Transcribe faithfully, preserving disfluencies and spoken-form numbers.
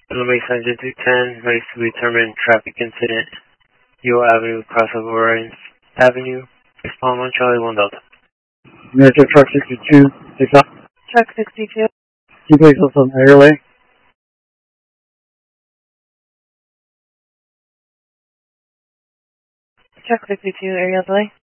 Illinois Center two ten, race to be determined, traffic incident, Yo Avenue, crossover Orange Avenue, respond on Charlie one Delta. American Truck sixty-two, six up. Truck sixty-two. Two places on airway. Truck sixty-two, area delay.